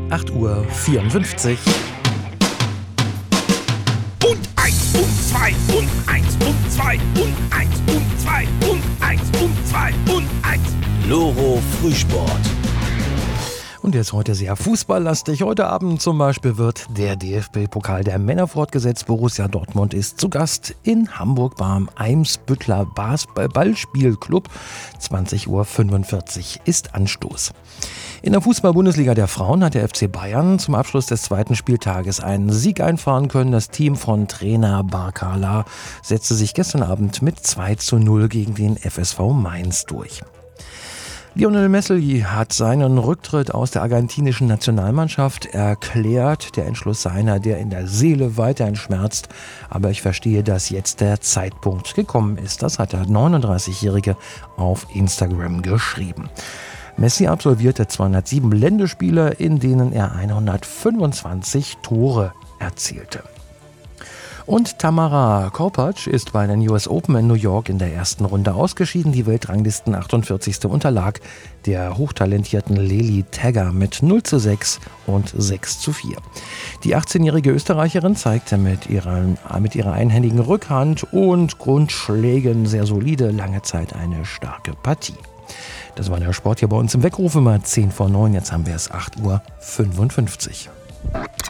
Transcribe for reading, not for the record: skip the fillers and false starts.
8:54 Uhr. Und 1 und 2 und 1 und 2 und 1 und 2 und 1 und 2 und 1. Loro Frühsport. Und der ist heute sehr fußballlastig. Heute Abend zum Beispiel wird der DFB-Pokal der Männer fortgesetzt. Borussia Dortmund ist zu Gast in Hamburg beim Eimsbütteler Ballspielclub. 20:45 Uhr ist Anstoß. In der Fußball-Bundesliga der Frauen hat der FC Bayern zum Abschluss des zweiten Spieltages einen Sieg einfahren können. Das Team von Trainer Barkala setzte sich gestern Abend mit 2:0 gegen den FSV Mainz durch. Lionel Messi hat seinen Rücktritt aus der argentinischen Nationalmannschaft erklärt. Der Entschluss sei einer, der in der Seele weiterhin schmerzt. Aber ich verstehe, dass jetzt der Zeitpunkt gekommen ist. Das hat der 39-Jährige auf Instagram geschrieben. Messi absolvierte 207 Länderspiele, in denen er 125 Tore erzielte. Und Tamara Korpatsch ist bei den US Open in New York in der ersten Runde ausgeschieden. Die Weltranglisten 48. unterlag der hochtalentierten Leli Tagger mit 0:6 und 6:4. Die 18-jährige Österreicherin zeigte mit ihrer einhändigen Rückhand und Grundschlägen sehr solide, lange Zeit eine starke Partie. Das war der Sport hier bei uns im Weckruf, immer 10 vor 9. Jetzt haben wir es 8:55 Uhr.